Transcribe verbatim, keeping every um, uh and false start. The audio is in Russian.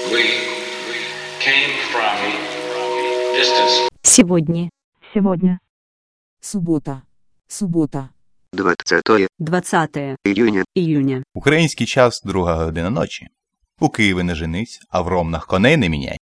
Сегодня. Сегодня. Суббота. Суббота. двадцятое двадцятое июня. июня. Український час – друга година ночі. У Києві не женись, а в Ромнах коней не міняй.